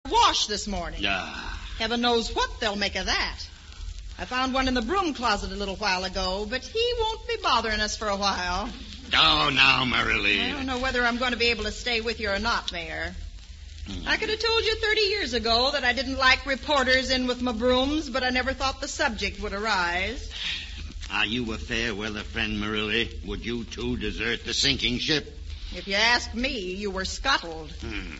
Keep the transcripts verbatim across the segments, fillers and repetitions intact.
wash this morning. Ah. Heaven knows what they'll make of that. I found one in the broom closet a little while ago, but he won't be bothering us for a while. Oh, now, Marilyn. I don't know whether I'm going to be able to stay with you or not, Mayor. Mm. I could have told you thirty years ago that I didn't like reporters in with my brooms, but I never thought the subject would arise. Are you a fair weather friend, Marilyn? Would you, too, desert the sinking ship? If you ask me, you were scuttled. Hmm.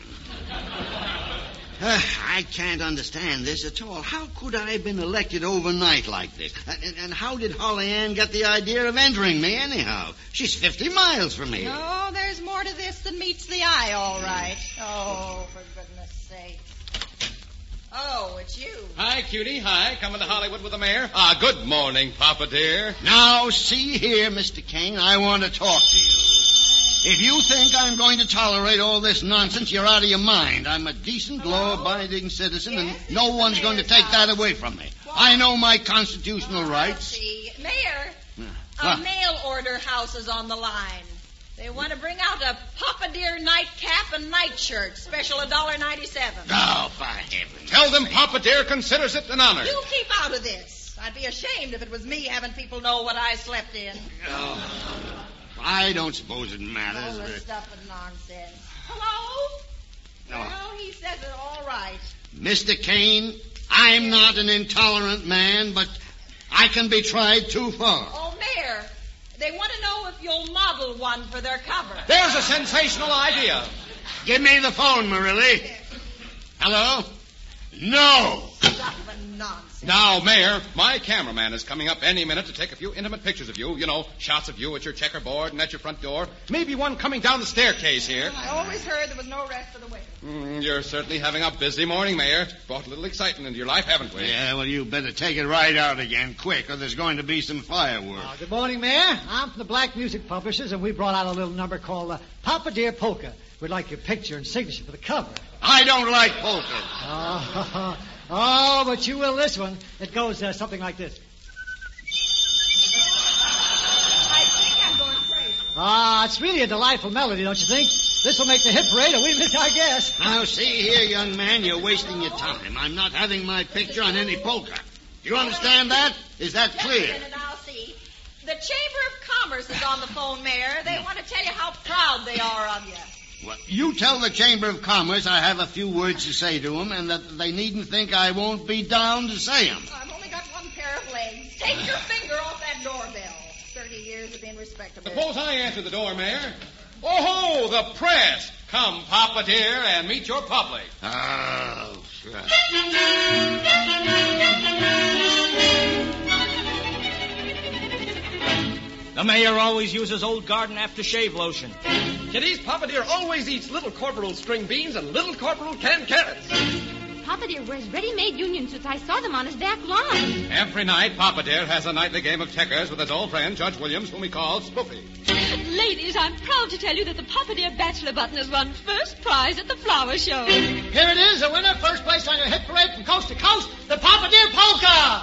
Uh, I can't understand this at all. How could I have been elected overnight like this? And, and how did Holly Ann get the idea of entering me anyhow? She's fifty miles from here. No, there's more to this than meets the eye, all right. Oh, for goodness sake. Oh, it's you. Hi, cutie. Hi. Coming to Hollywood with the mayor? Ah, good morning, Papa dear. Now, see here, Mister Kane, I want to talk to you. If you think I'm going to tolerate all this nonsense, you're out of your mind. I'm a decent, Hello? law-abiding citizen, Yes, and no one's going to take house. that away from me. What? I know my constitutional Oh, rights. see. Mayor, What? a mail order house is on the line. They want to bring out a Papa Dear nightcap and nightshirt, special one dollar ninety-seven. Oh, for heaven's Tell them sake. Papa dear considers it an honor. You keep out of this. I'd be ashamed if it was me having people know what I slept in. Oh, I don't suppose it All matters. this but- stuff and nonsense. Hello? No. Well, he says it all right. Mister Kane, I'm not an intolerant man, but I can be tried too far. Oh, Mayor, they want to know if you'll model one for their cover. There's a sensational idea. Give me the phone, Marilyn. Hello? No. Stuff and nonsense. Now, Mayor, my cameraman is coming up any minute to take a few intimate pictures of you. You know, shots of you at your checkerboard and at your front door. Maybe one coming down the staircase here. I always heard there was no rest for the wicked. Mm, you're certainly having a busy morning, Mayor. Brought a little excitement into your life, haven't we? Yeah, well, you better take it right out again, quick, or there's going to be some fireworks. Uh, good morning, Mayor. I'm from the Black Music Publishers, and we brought out a little number called uh, Papa Dear Polka. We'd like your picture and signature for the cover. I don't like polka. Oh, oh but you will this one. It goes uh, something like this. I think I'm going crazy. Ah, it's really a delightful melody, don't you think? This will make the hit parade, or we miss our guess. Now, see here, young man, you're wasting your time. I'm not having my picture on any polka. Do you understand that? Is that Just clear? a minute, I'll see. The Chamber of Commerce is on the phone, Mayor. They want to tell you how proud they are of you. Well, you tell the Chamber of Commerce I have a few words to say to them, and that they needn't think I won't be down to say them. I've only got one pair of legs. Take your finger off that doorbell. Thirty years of being respectable. Suppose I answer the door, Mayor. Oh, the press. Come, Papa dear, and meet your public. Oh, sure. The mayor always uses old garden aftershave lotion. Kiddies, Papa Dear always eats Little Corporal string beans and Little Corporal canned carrots. Papa Dear wears ready-made union suits. I saw them on his back lawn. Every night, Papa dear has a nightly game of checkers with his old friend, Judge Williams, whom he calls Spoofy. Ladies, I'm proud to tell you that the Papa Dear Bachelor Button has won first prize at the flower show. Here it is, a winner, first place on your hit parade from coast to coast, the Papa Dear Polka.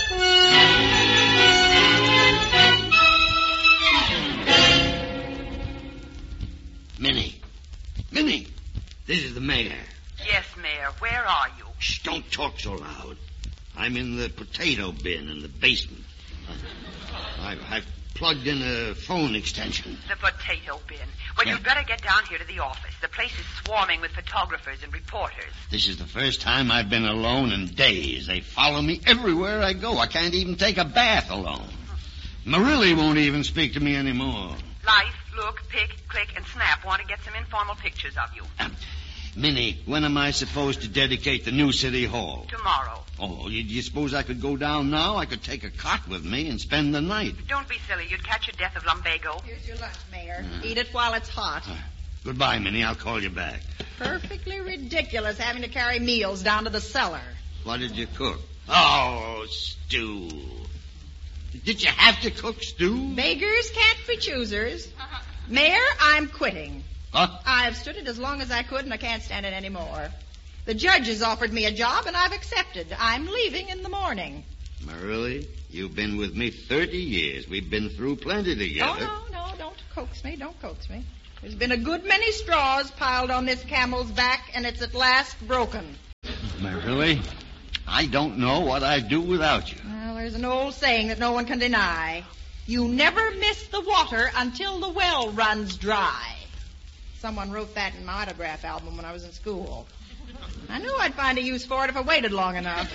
Minnie. Minnie. This is the mayor. Yes, Mayor. Where are you? Shh, don't talk so loud. I'm in the potato bin in the basement. I've, I've plugged in a phone extension. The potato bin. Well, you'd better get down here to the office. The place is swarming with photographers and reporters. This is the first time I've been alone in days. They follow me everywhere I go. I can't even take a bath alone. Marilly won't even speak to me anymore. Life, look, pick, click, and snap want to get some informal pictures of you. Um, Minnie, when am I supposed to dedicate the new city hall? Tomorrow. Oh, you, you suppose I could go down now? I could take a cot with me and spend the night. Don't be silly. You'd catch a death of lumbago. Here's your lunch, Mayor. Eat it while it's hot. Uh, goodbye, Minnie. I'll call you back. Perfectly ridiculous having to carry meals down to the cellar. What did you cook? Oh, stew. Did you have to cook stew? Beggars can't be choosers. Mayor, I'm quitting. Huh? I've stood it as long as I could, and I can't stand it anymore. The judge has offered me a job, and I've accepted. I'm leaving in the morning. Marilly, you've been with me thirty years. We've been through plenty together. Oh, no, no, don't coax me, don't coax me. There's been a good many straws piled on this camel's back, and it's at last broken. Really? I don't know what I'd do without you. Well, there's an old saying that no one can deny. You never miss the water until the well runs dry. Someone wrote that in my autograph album when I was in school. I knew I'd find a use for it if I waited long enough.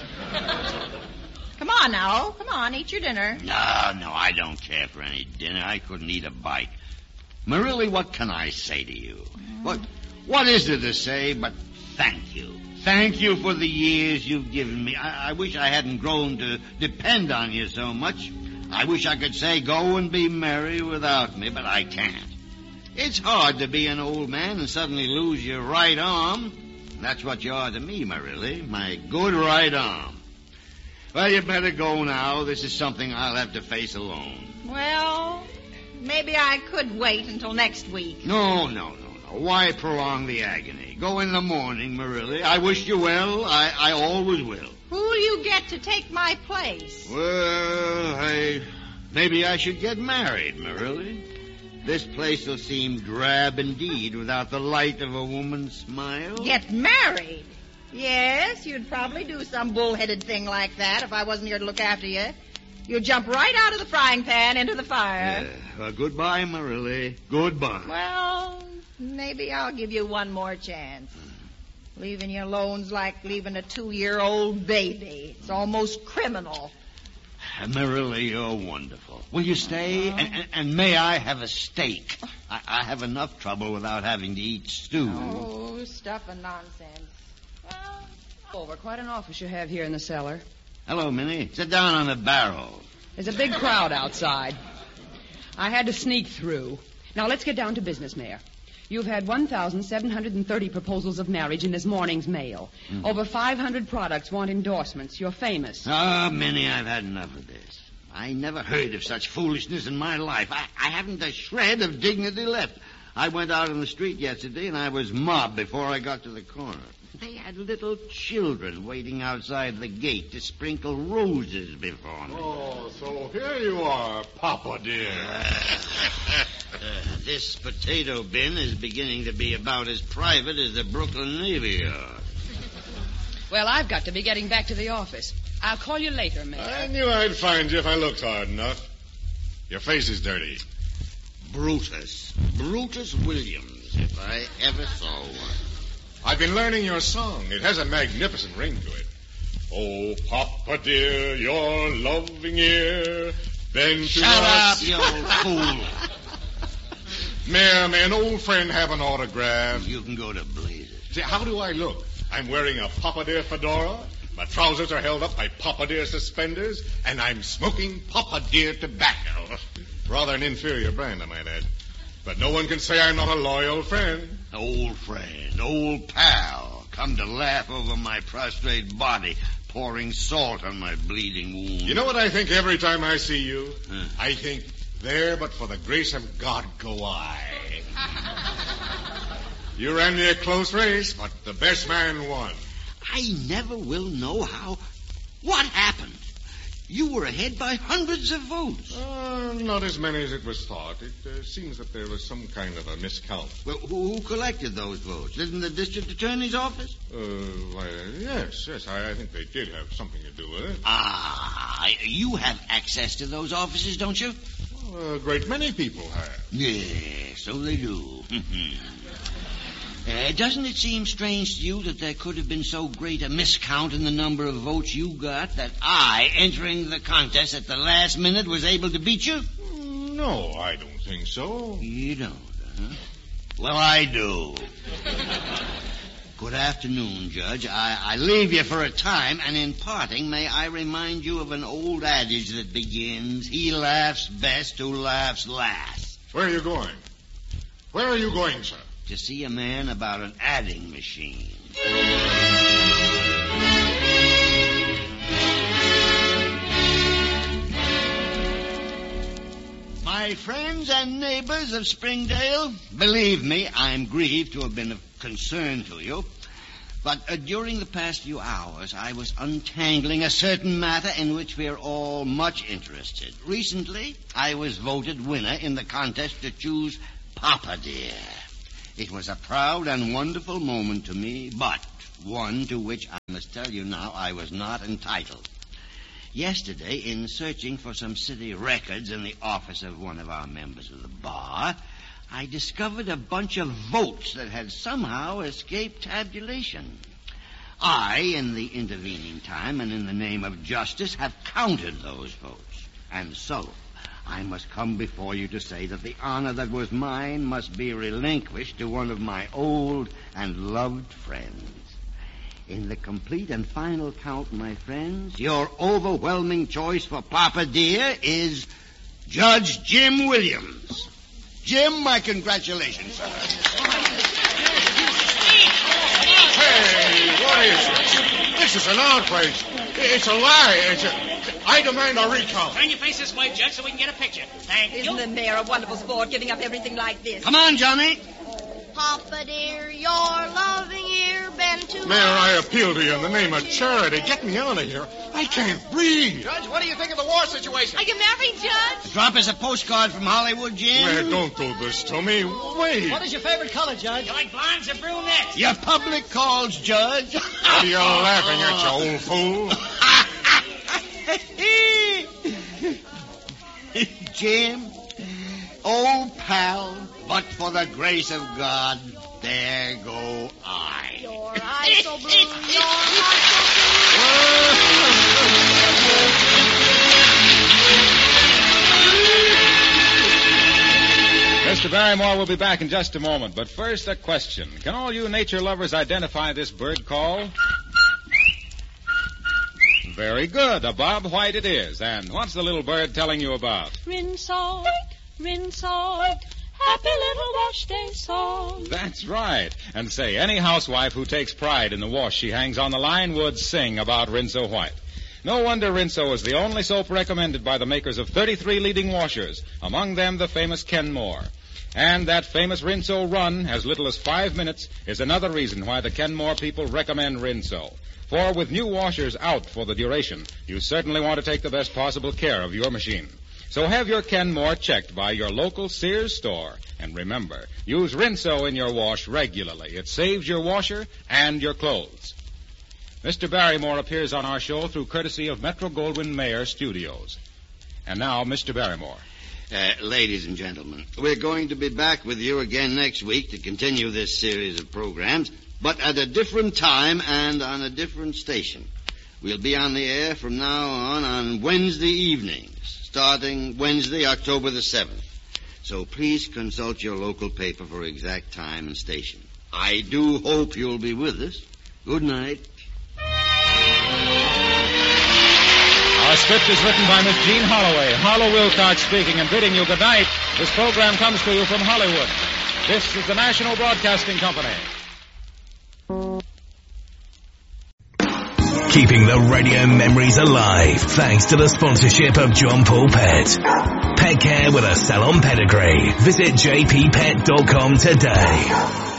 Come on now. Come on, eat your dinner. No, no, I don't care for any dinner. I couldn't eat a bite. Marilli, what can I say to you? Mm. What, what is there to say but thank you? Thank you for the years you've given me. I, I wish I hadn't grown to depend on you so much. I wish I could say go and be merry without me, but I can't. It's hard to be an old man and suddenly lose your right arm. That's what you are to me, Marilli, my good right arm. Well, you better go now. This is something I'll have to face alone. Well, maybe I could wait until next week. No, no, no, no. Why prolong the agony? Go in the morning, Marilli. I wish you well. I, I always will. Who'll you get to take my place? Well, I... Maybe I should get married, Marilli. This place will seem drab indeed without the light of a woman's smile. Get married? Yes, you'd probably do some bullheaded thing like that if I wasn't here to look after you. You'd jump right out of the frying pan into the fire. Yeah. Well, goodbye, Marilli. Goodbye. Well, maybe I'll give you one more chance. Leaving you alone's like leaving a two-year-old baby. It's almost criminal. Marilli, you're wonderful. Will you stay? Uh-huh. And, and, and may I have a steak? I, I have enough trouble without having to eat stew. Oh, stuff and nonsense. Well, over. Quite an office you have here in the cellar. Hello, Minnie. Sit down on the barrel. There's a big crowd outside. I had to sneak through. Now, let's get down to business, Mayor. You've had one thousand seven hundred thirty proposals of marriage in this morning's mail. Mm. Over five hundred products want endorsements. You're famous. Ah, oh, Minnie, I've had enough of this. I never heard of such foolishness in my life. I, I haven't a shred of dignity left. I went out on the street yesterday, and I was mobbed before I got to the corner. They had little children waiting outside the gate to sprinkle roses before me. Oh, so here you are, Papa dear. Uh, this potato bin is beginning to be about as private as the Brooklyn Navy Yard. Well, I've got to be getting back to the office. I'll call you later, Mayor. I knew I'd find you if I looked hard enough. Your face is dirty. Brutus. Brutus Williams, if I ever saw one. I've been learning your song. It has a magnificent ring to it. Oh, Papa dear, your loving ear, bend to Shut us. up, you old fool. Mayor, may an old friend have an autograph? You can go to blazes. See, how do I look? I'm wearing a Papa dear fedora. My trousers are held up by Papa dear suspenders, and I'm smoking Papa dear tobacco. Rather an inferior brand, I might add. But no one can say I'm not a loyal friend. Old friend, old pal, come to laugh over my prostrate body, pouring salt on my bleeding wound. You know what I think every time I see you? Huh. I think, there but for the grace of God go I. You ran me a close race, but the best man won. I never will know how... What happened? You were ahead by hundreds of votes. Uh, not as many as it was thought. It uh, seems that there was some kind of a miscount. Well, who, who collected those votes? Didn't the district attorney's office? Uh, why, yes, yes. I, I think they did have something to do with it. Ah, you have access to those offices, don't you? Well, a great many people have. Yeah, so they do. Uh, doesn't it seem strange to you that there could have been so great a miscount in the number of votes you got that I, entering the contest at the last minute, was able to beat you? No, I don't think so. You don't, huh? Well, I do. Good afternoon, Judge. I, I leave you for a time, and in parting, may I remind you of an old adage that begins, he laughs best who laughs last. Where are you going? Where are you going, sir? To see a man about an adding machine. My friends and neighbors of Springdale, believe me, I'm grieved to have been of concern to you. But uh, during the past few hours, I was untangling a certain matter in which we are all much interested. Recently, I was voted winner in the contest to choose Papa Dear. It was a proud and wonderful moment to me, but one to which I must tell you now I was not entitled. Yesterday, in searching for some city records in the office of one of our members of the bar, I discovered a bunch of votes that had somehow escaped tabulation. I, in the intervening time and in the name of justice, have counted those votes. And so, I must come before you to say that the honor that was mine must be relinquished to one of my old and loved friends. In the complete and final count, my friends, your overwhelming choice for Papa Dear is Judge Jim Williams. Jim, my congratulations, sir. Hey, what is this? This is an outrage. It's a lie. It's a... I demand a recount. Turn your face this way, Judge, so we can get a picture. Thank Isn't you. the mayor a wonderful sport, giving up everything like this? Come on, Johnny. Papa dear, your loving ear bent to Mayor, I appeal to you in the name of charity. Get me out of here. I can't breathe. Judge, what do you think of the war situation? Are you married, Judge? Drop us a postcard from Hollywood, Jim. Mayor, don't do this to me. Wait. What is your favorite color, Judge? You like blondes or brunettes? Your public calls, Judge. What are you laughing at, you old fool? Jim, old pal, but for the grace of God, there go I. your eyes so blue, your heart Mister Barrymore will be back in just a moment, but first a question. Can all you nature lovers identify this bird call? Very good. A Bob White it is. And what's the little bird telling you about? Rinse off, rinse off, happy little wash day song. That's right. And say, any housewife who takes pride in the wash she hangs on the line would sing about Rinso White. No wonder Rinso is the only soap recommended by the makers of thirty-three leading washers, among them the famous Kenmore. And that famous Rinso run, as little as five minutes, is another reason why the Kenmore people recommend Rinso. For with new washers out for the duration, you certainly want to take the best possible care of your machine. So have your Kenmore checked by your local Sears store. And remember, use Rinso in your wash regularly. It saves your washer and your clothes. Mister Barrymore appears on our show through courtesy of Metro-Goldwyn-Mayer Studios. And now, Mister Barrymore. Uh, ladies and gentlemen, we're going to be back with you again next week to continue this series of programs, but at a different time and on a different station. We'll be on the air from now on on Wednesday evenings, starting Wednesday, October the seventh. So please consult your local paper for exact time and station. I do hope you'll be with us. Good night. Our script is written by Miss Jean Holloway. Harlow Wilcox speaking and bidding you good night. This program comes to you from Hollywood. This is the National Broadcasting Company. Keeping the radio memories alive thanks to the sponsorship of John Paul Pet. Pet care with a salon pedigree. Visit j p pet dot com today.